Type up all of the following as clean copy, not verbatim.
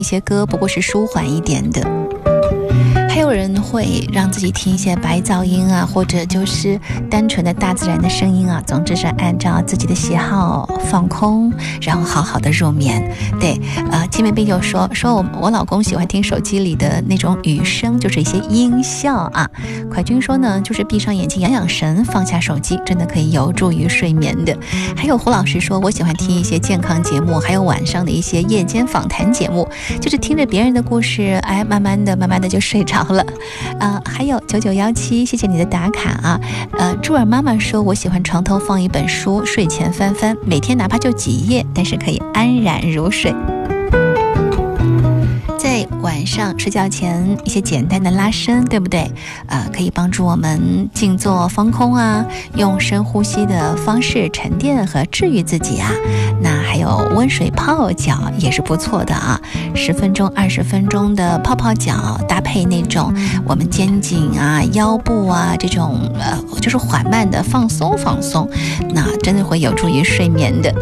一些歌不过是舒缓一点的。还有人会让自己听一些白噪音啊，或者就是单纯的大自然的声音啊，总之是按照自己的喜好放空，然后好好的入眠。对，金梅斌就说我老公喜欢听手机里的那种雨声，就是一些音效啊。蒯君说呢，就是闭上眼睛养养神，放下手机，真的可以有助于睡眠的。还有胡老师说，我喜欢听一些健康节目，还有晚上的一些夜间访谈节目，就是听着别人的故事，哎，慢慢的就睡着了。还有9917，谢谢你的打卡啊。朱尔妈妈说，我喜欢床头放一本书，睡前翻翻，每天哪怕就几页，但是可以安然入睡。在晚上睡觉前一些简单的拉伸，对不对？可以帮助我们静坐放空啊，用深呼吸的方式沉淀和治愈自己啊。那还有温水泡脚也是不错的啊，10分钟、20分钟的泡泡脚，搭配那种我们肩颈啊、腰部啊这种就是缓慢的放松，那真的会有助于睡眠的。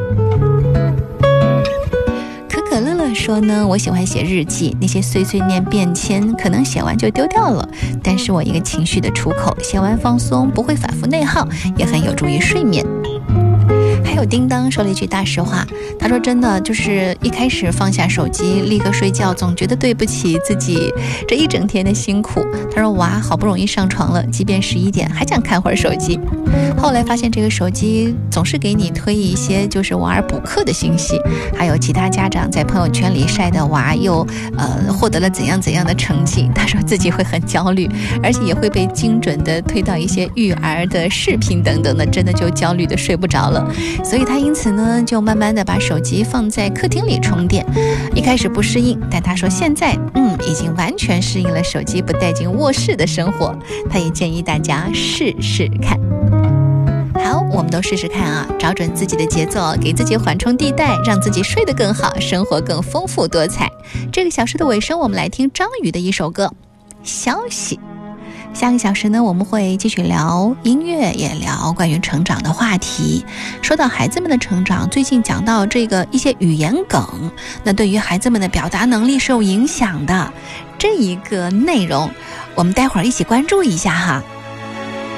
可乐乐说呢，我喜欢写日记，那些碎碎念便签可能写完就丢掉了，但是我一个情绪的出口，写完放松，不会反复内耗，也很有助于睡眠。还有叮当说了一句大实话，他说真的就是一开始放下手机立刻睡觉，总觉得对不起自己这一整天的辛苦。他说娃好不容易上床了，即便11点还想看会儿手机，后来发现这个手机总是给你推一些就是娃儿补课的信息，还有其他家长在朋友圈里晒的娃又获得了怎样的成绩，他说自己会很焦虑，而且也会被精准的推到一些育儿的视频等等的，真的就焦虑的睡不着了。所以他因此呢就慢慢的把手机放在客厅里充电，一开始不适应，但他说现在已经完全适应了手机不带进卧室的生活，他也建议大家试试看。好，我们都试试看啊，找准自己的节奏，给自己缓冲地带，让自己睡得更好，生活更丰富多彩。这个小时的尾声，我们来听张宇的一首歌《消息》。下个小时呢，我们会继续聊音乐，也聊关于成长的话题。说到孩子们的成长，最近讲到这个一些语言梗，那对于孩子们的表达能力是有影响的。这一个内容，我们待会儿一起关注一下哈。